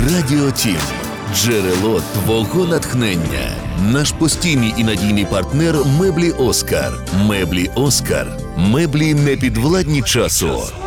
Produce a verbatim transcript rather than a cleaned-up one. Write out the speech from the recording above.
Радіо Тім – джерело твого натхнення. Наш постійний і надійний партнер – меблі Оскар. Меблі Оскар. Меблі непідвладні часу.